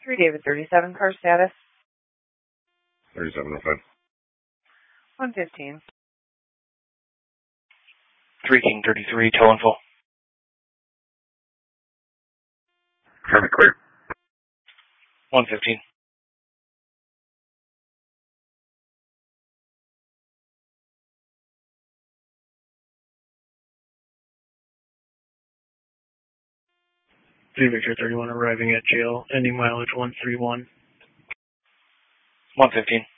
3 David 37, car status. 3705. 115. 3 King 33, tow and full. Traffic clear. 115. Three Victor 31 arriving at jail, ending mileage 131. 115.